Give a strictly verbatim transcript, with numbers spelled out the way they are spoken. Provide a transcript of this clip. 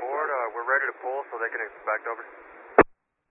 board. Uh, we're ready to pull so they can expect over.